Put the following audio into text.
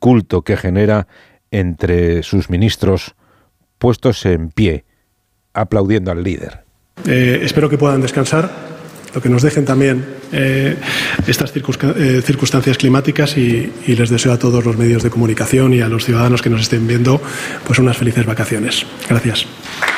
culto que genera entre sus ministros puestos en pie, aplaudiendo al líder. Espero que puedan descansar, lo que nos dejen también estas circunstancias climáticas y les deseo a todos los medios de comunicación y a los ciudadanos que nos estén viendo pues unas felices vacaciones. Gracias.